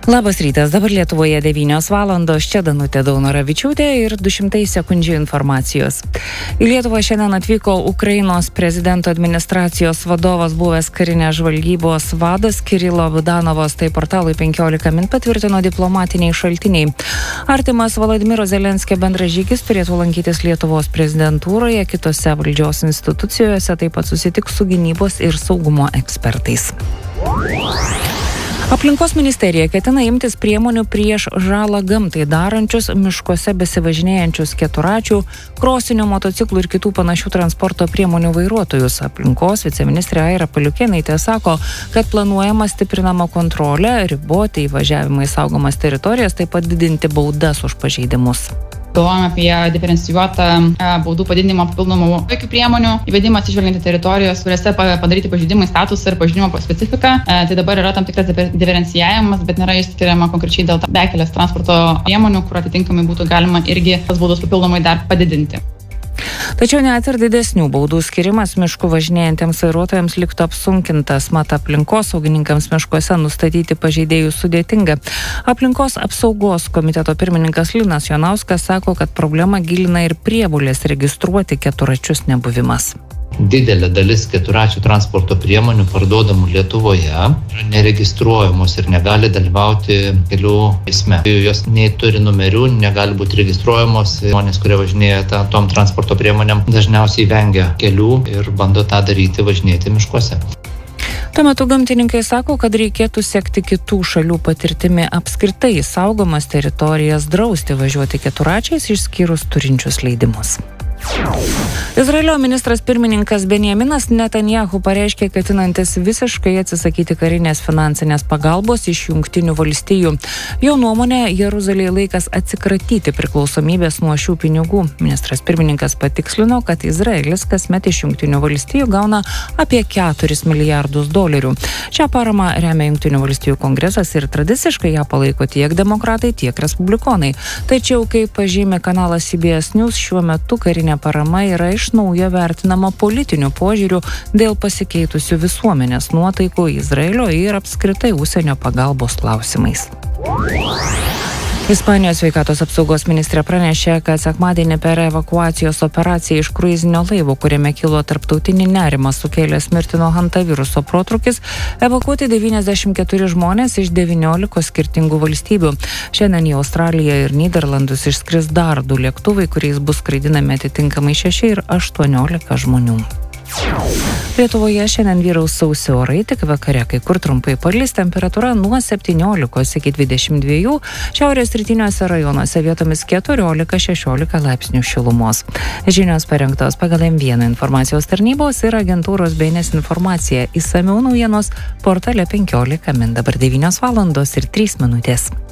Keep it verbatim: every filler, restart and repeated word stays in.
Labas rytas, dabar Lietuvoje devynios valandos, čia Danutė Daunoravičiūtė ir du šimtai sekundžių informacijos. Į Lietuvą šiandien atvyko Ukrainos prezidento administracijos vadovas, buvęs karinės žvalgybos vadas Kirilo Budanovas, tai portalui penkiolika min patvirtino diplomatiniai šaltiniai. Artimas Volodymyro Zelenskio bendražygis turėtų lankytis Lietuvos prezidentūroje, kitose valdžios institucijose, taip pat susitiks su gynybos ir saugumo ekspertais. Aplinkos ministerija ketina imtis priemonių prieš žalą gamtai darančius miškuose besivažinėjančius keturačių, krosinių, motociklų ir kitų panašių transporto priemonių vairuotojus. Aplinkos viceministrė Aira Paliukėnaitė sako, kad planuojama stiprinama kontrolė, riboti įvažiavimą į saugomas teritorijas, taip pat didinti baudas už pažeidimus. Galvojame apie diferencijuotą baudų padidinimo papildomų tokių priemonių, įvedimą atsižvelgiant į teritorijos, kuriuose padaryti pažeidimai statusą ir pažeidimo specifiką. Tai dabar yra tam tikras diferencijavimas, bet nėra išskiriama konkrečiai dėl bekelės transporto priemonių, kur atitinkamai būtų galima irgi tas baudos papildomai dar padidinti. Tačiau net ir didesnių baudų skirimas miškų važinėjantiems vairuotojams liktų apsunkintas, mat aplinkosaugininkams miškuose nustatyti pažeidėjus sudėtinga. Aplinkos apsaugos komiteto pirmininkas Linas Jonauskas sako, kad problemą gilina ir prievolės registruoti keturačius nebuvimas. Didelė dalis keturačių transporto priemonių parduodamų Lietuvoje yra neregistruojamos ir negali dalyvauti kelių eisme. Jos nei turi numerių, negali būti registruojamos. Žmonės, kurie važinėja tą, tom transporto priemonėm, dažniausiai vengia kelių ir bando tą daryti važinėti miškuose. Tuo metu gamtininkai sako, kad reikėtų sekti kitų šalių patirtimi apskritai saugomas teritorijas drausti važiuoti keturačiais išskyrus turinčius leidimus. Izraelio ministras pirmininkas Benjaminas Netanyahu pareiškė, ketinantis visiškai atsisakyti karinės finansinės pagalbos iš Jungtinių valstijų. Jo nuomonė, Jeruzalėje laikas atsikratyti priklausomybės nuo šių pinigų. Ministras pirmininkas patikslino, kad Izraelis kasmet iš Jungtinių valstijų gauna apie keturis milijardus dolerių. Šią paramą remia Jungtinių valstijų kongresas ir tradiciškai ją palaiko tiek demokratai, tiek respublikonai. Tačiau, kaip pažymė kanalas C B S News, šiuo metu karinė parama yra iš naujo vertinama politiniu požiūriu dėl pasikeitusių visuomenės nuotaikų Izraelio ir apskritai užsienio pagalbos klausimais. Ispanijos sveikatos apsaugos ministrė pranešė, kad sekmadienį per evakuacijos operaciją iš kruizinio laivo, kuriame kilo tarptautinį nerimą sukėlęs mirtino hantaviruso protrūkis, evakuoti devyniasdešimt keturi žmonės iš devyniolikos skirtingų valstybių. Šiandien į Australiją ir Nyderlandus išskris dar du lėktuvai, kuriais bus skraidinami atitinkamai šeši ir aštuoniolika žmonių. Lietuvoje šiandien vyraus sausi orai, tik vakare kai kur trumpai palis, temperatūra nuo septyniolikos iki dvidešimt dviejų, šiaurės rytiniuose rajonuose vietomis keturiolika šešiolika laipsnių šilumos. Žinios parengtos pagal M vieną informacijos tarnybos ir agentūros B N S informacija. Išsamiau naujienos portale penkiolika min. Dabar devynios valandos ir trys minutės.